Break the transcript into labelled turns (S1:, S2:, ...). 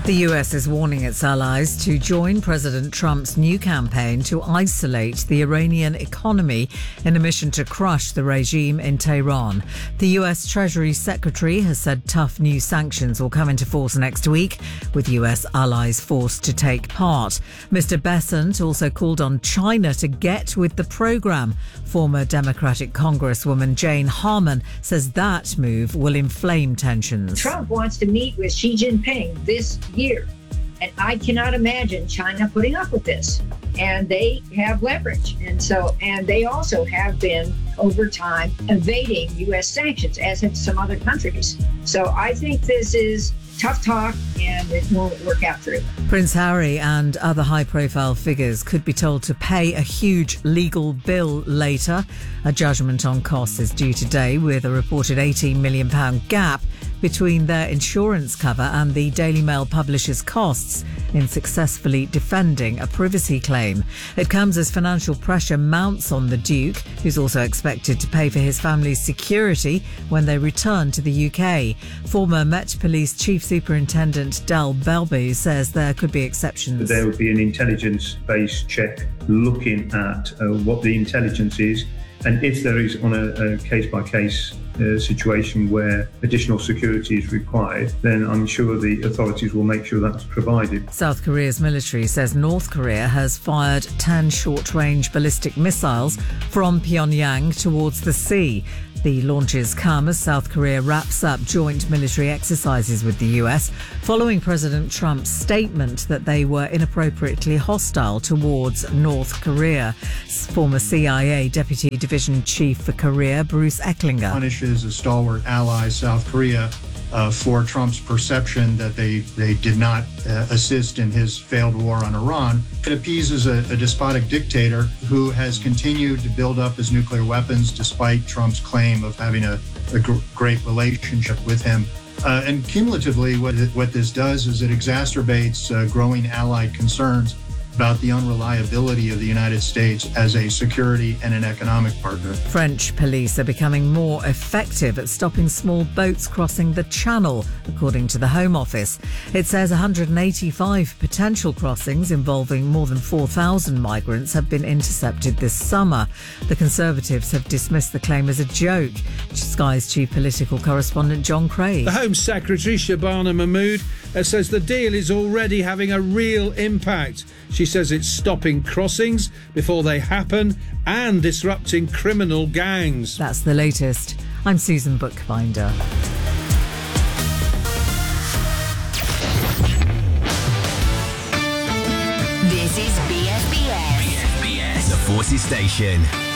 S1: The US is warning its allies to join President Trump's new campaign to isolate the Iranian economy in a mission to crush the regime in Tehran. The US Treasury Secretary has said tough new sanctions will come into force next week, with US allies forced to take part. Mr. Bessent also called on China to get with the program. Former Democratic Congresswoman Jane Harman says that move will inflame tensions.
S2: Trump wants to meet with Xi Jinping this year, and I cannot imagine China putting up with this. And they have leverage, and they also have been over time evading U.S. sanctions, as have some other countries. So I think this is tough talk, and it won't work out for them.
S1: Prince Harry and other high-profile figures could be told to pay a huge legal bill later. A judgment on costs is due today, with a reported £18 million gap between their insurance cover and the Daily Mail publisher's costs in successfully defending a privacy claim. It comes as financial pressure mounts on the Duke, who's also expected to pay for his family's security when they return to the UK. Former Met Police Chief Superintendent Dal Belby says there could be exceptions.
S3: There would be an intelligence-based check looking at what the intelligence is, and if there is on a case-by-case situation where additional security is required, then I'm sure the authorities will make sure that's provided.
S1: South Korea's military says North Korea has fired 10 short-range ballistic missiles from Pyongyang towards the sea. The launches come as South Korea wraps up joint military exercises with the US following President Trump's statement that they were inappropriately hostile towards North Korea. Former CIA Deputy Division Chief for Korea, Bruce Ecklinger,
S4: punishes a stalwart ally, South Korea, for Trump's perception that they did not assist in his failed war on Iran. It appeases a despotic dictator who has continued to build up his nuclear weapons despite Trump's claim of having a great relationship with him. And cumulatively, what this does is it exacerbates growing allied concerns about the unreliability of the United States as a security and an economic partner.
S1: French police are becoming more effective at stopping small boats crossing the Channel, according to the Home Office. It says 185 potential crossings involving more than 4,000 migrants have been intercepted this summer. The Conservatives have dismissed the claim as a joke. Sky's chief political correspondent John Craig.
S5: The Home Secretary, Shabana Mahmood, says the deal is already having a real impact. She says it's stopping crossings before they happen and disrupting criminal gangs.
S1: That's the latest. I'm Susan Bookbinder.
S6: This is BFBS.
S7: BFBS, the Forces Station.